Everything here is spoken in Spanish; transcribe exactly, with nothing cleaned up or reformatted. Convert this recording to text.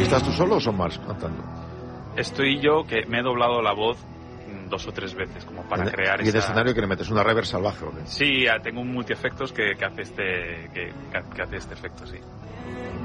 ¿Ahí estás tú solo o son más cantando? Estoy yo, que me he doblado la voz dos o tres veces, como para ¿Y crear el esa... escenario que le metes una reverb salvaje? ¿O qué? Sí, tengo un multiefectos que, que hace este que, que hace este efecto, sí.